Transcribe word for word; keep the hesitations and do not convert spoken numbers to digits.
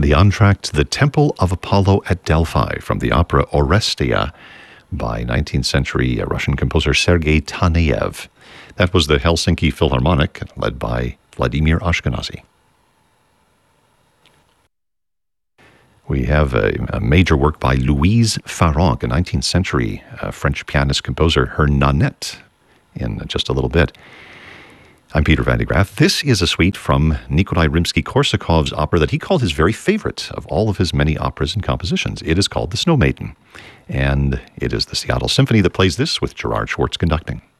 The entr'acte, The Temple of Apollo at Delphi, from the opera Orestia by nineteenth century Russian composer Sergei Taneyev. That was the Helsinki Philharmonic, led by Vladimir Ashkenazy. We have a, a major work by Louise Farrenc, a nineteenth century uh, French pianist-composer, her Nanette, in just a little bit. I'm Peter Van de Graaff. This is a suite from Nikolai Rimsky-Korsakov's opera that he called his very favorite of all of his many operas and compositions. It is called The Snow Maiden, and it is the Seattle Symphony that plays this with Gerard Schwartz conducting.